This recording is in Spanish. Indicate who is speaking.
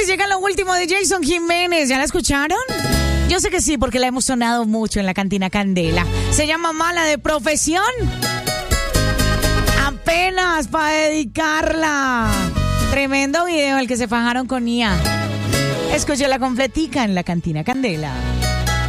Speaker 1: les llega lo último de Jason Jiménez. ¿Ya la escucharon? Yo sé que sí, porque la hemos sonado mucho en la Cantina Candela. Se llama Mala de Profesión. Apenas para dedicarla. Tremendo video el que se fajaron con Nia. Escuché la completica en la Cantina Candela.